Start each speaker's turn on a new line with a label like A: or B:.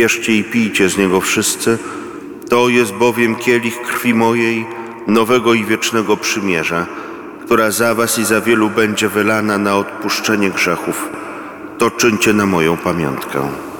A: Bierzcie i pijcie z niego wszyscy, to jest bowiem kielich krwi mojej, nowego i wiecznego przymierza, która za was i za wielu będzie wylana na odpuszczenie grzechów. To czyńcie na moją pamiątkę.